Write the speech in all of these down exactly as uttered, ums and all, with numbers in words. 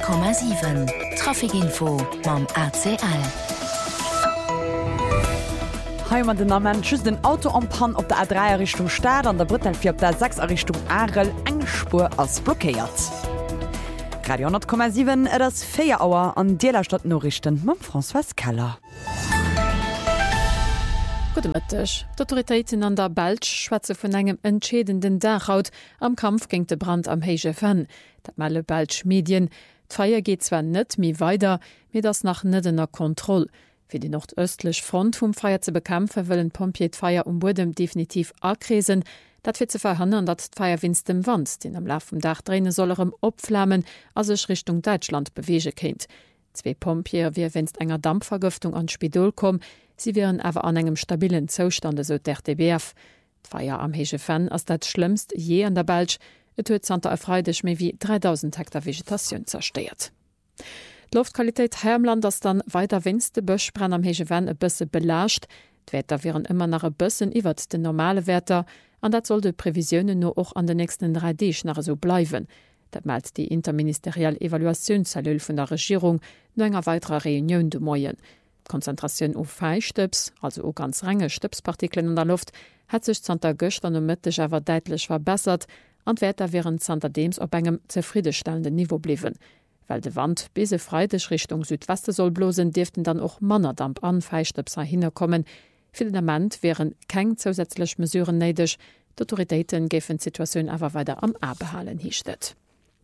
Komma sieben Trafikinfo mam A C L. Heimat den Namen schüss den Auto am Pan op der A drei Richtung Staat an der Brittelfir op der sechs Richtung Arel eng Spur ass blockéiert. Radio hundert Komma sieben et ass Féierauer an Dielerstadt Norrichten mam François Keller. Gutech. D'Autoritéiten an der Belsch schwätze vun engem entschädenden Dachhaut am Kampf géint de Brand am Héige Fan. Dat male Belsch Medien. D'Feier geht zwar net mi weiter, mir das nach nëttener Kontroll. Für die nordöstlich Front vum Feier ze bekämpfen, wollen Pompier d'Feier um Bodem definitiv akresen. Dat fir ze verhindern, dat d'Feier winst dem Wand, den am Lauf vom Dach drehen sollerem opflammen, as sech Richtung Deutschland bewege kennt. Zwei Pompier wie wennst enger Dampfvergiftung an Spidol kom, sie wären awer an engem stabilen Zustande so der D B F. D'Feier am Héige Fan ass dat schlimmst je an der Belsch, et huet Santa erfreidech méi wie dreitausend Hektar Vegetation zersteiert. Die Luftqualität Hermland ass dann weiter winste Bëchbrenn am Héige Fan e bësse belascht. D'Wetter wären immer nach e bëssen iwwer den normale Wetter, an dat soll de Prävisionen nur och an den nächsten drei Deeg nach so bleiwen. Dat meldt die interministerielle Evaluationszellule vun der Regierung no enger weiterer Reunion de Moien. Konzentrationun auf Feinstöps, also o ganz renge Stöpspartikeln in der Luft, hat sich Santa Göcht an Mittech awer deitlich verbessert, an Wetter wären Santa Deems op engem zufriedenstellenden Niveau bliwen. Weil de Wand bese freitech Richtung Südweste soll blosen, dürften dann auch Mannerdamp an Feinstöpser hinkommen. Für den Moment wären keng zusätzlich mesureuren neidech, d'Autoritéiten gefen Situationun awer weiter am Abehalen hiechtet.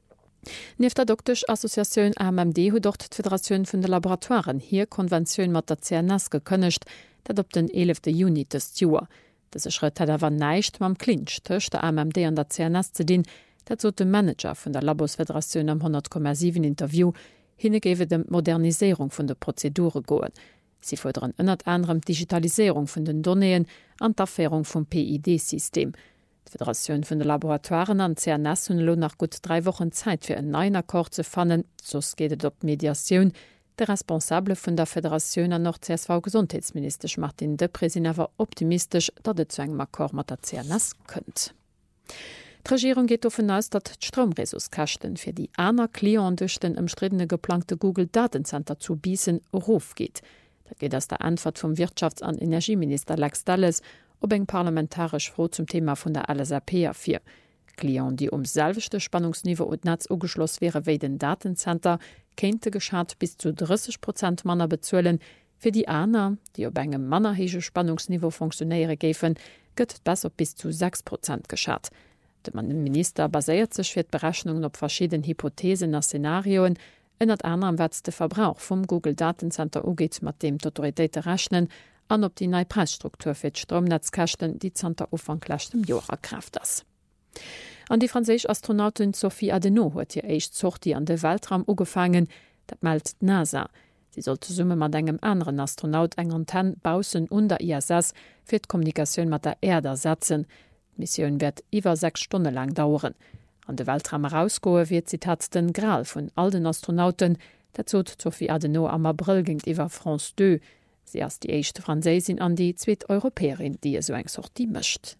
Nef der Doktisch Assoziatioun A M M D huet dort d'Föderatioun vun de Laboratoren hier Konventionioun mat der C N S gekënnecht, dat op den elften Juni des Joer. Dese Schritt hat awer neicht mam Klinsch tëcht der A M M D an der C N S ze dien, dat zo de Manager vun der Labosföderatioun am hundert Komma sieben Interview hinnegewe dem Modernisierung vun de Prozedure goen. Sie fordern ënnert anderem Digitalisierung vun den Donnéen an d'Affärung vum P I D-System. Die Föderation vun de Laboratoren an C N S hun lo nach gut drei Wochen Zeit fir en neuen Akkord ze fannen, sos gehtt op Mediationun. Der Responsable vun der Föderation an noch C S V-Gesundheitsminister Martin Deprezin awer optimistisch, dat et zu engem Akkord mat der C N S kënnt. Die Regierung geht davon aus, dat d'Stromresourcekosten fir die aner Klienten durch den umstrittene geplante Google-Datencenter zu biesen Ruf geht. Da geht aus der Antwort vom Wirtschafts- und Energieminister Lex Dalles ob eng parlamentarisch froh zum Thema von der L S A P vier. Klienten, die um selvichte Spannungsniveau und Netz ugeschloss wäre wie den Datencenter, kennte geschat bis zu dreißig Prozent Manner bezuelen. Für die Aner, die ob engem mannerhege Spannungsniveau funktionäre gefen, gëtt das op bis zu sechs Prozent geschat. Der Minister basiert sich für Berechnungen op verschiedenen Hypothesen nach Szenarioen, ënnert anderem wat de Verbrauch vom Google Datencenter ugeht mat dem d'Autoritéite rechnen, an op die neue Preisstruktur fir d'Stromnetzkachten, die Zter ufanglächtem Jorer Kraft ass. An die franzésch Astronautin Sophie Adenau huet hier eicht Sorti an de Weltraum ugefangen, dat meldt NASA. Sie sollte summe mat engem anderen Astronaut eng Antenn bausen unter I S S fir d'Kommunikationun mat der Erde setzen. Missionioun werd iwwer sechs Stunden lang dauern. An de Weltraum herausgoe wird Zitat den Gral vun all den Astronauten, dat zot Sophie Adenau am April gingt iwwer France zwei. Sie ass die eischchte Franzésin an die zweet Europäerin, die e so eng Sorti mëcht.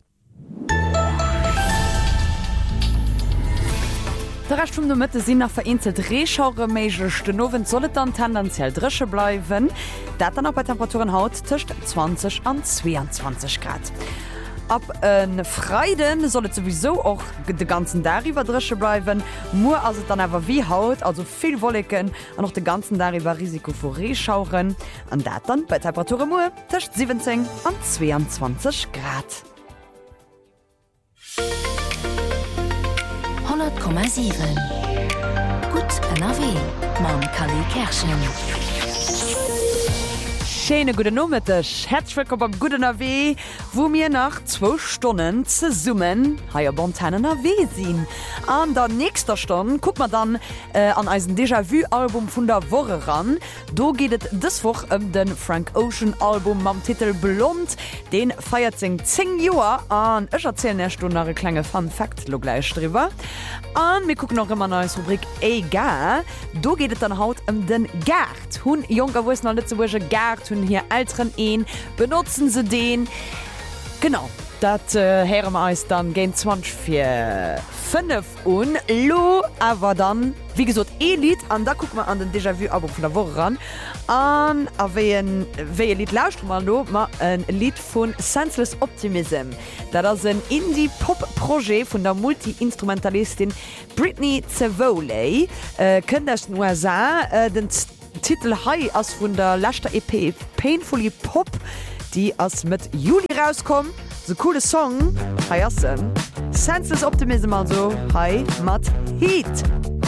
Der Rest vum de Mëtte sinn nach vereinzelt Reeschauure méigch den Nowen sollet dann tendenziell dresche bleiwen, dat dann op bei Temperaturen haut tcht zwanzig an zweiundzwanzig Grad. Ab en Freiden sollt sowieso auch de ganzen darüber dresche bleiben. Mo as dann awer wie haut, also viel Wolken an noch de ganzen darüber Risiko vor Reeschauren. An dat dann bei Temperatur Mo tcht siebzehn an zweiundzwanzig Grad. hundert Komma sieben Gut N R W mam Kali Kerschen. Schöne gute Nometech. Herzlich willkommen am Guten N R W, wo mir nach zwei Stunden zu summen haier Bontanen N R W sinn. An der nächster Stunde guck man dann äh, an ein Déjà-vu-Album von der Woche ran. Do geht es das Woch um den Frank Ocean Album am Titel Blond. Den feiert sing zehn Jahre an. Ich erzähle eine Stunde eine kleine Fun Fact lo gleich drüber. Und wir gucken noch immer eine neue Rubrik Egal. Do geht es dann haut um den Gart. Hun Junker wussten alle zu Gart, hun hier älteren een, benutzen sie den. Genau. Dat äh, Herr Eis dann gen zwanzig vier fünf und lo aber dann wie gesagt Elite an da guck mal an den Déjà-vu aber von der Woche ran an ein Lied lauscht mal lo mal ein Lied von Senseless Optimism. Da das ein Indie-Pop-Projekt von der Multi-Instrumentalistin Britney Zavoley äh, könnt das nur sagen äh, den Titel High aus von der letzten E P Painfully Pop, die als mit Juli rauskommt. So coole Song, hi Senseless Optimism also, hi, Matt Heat.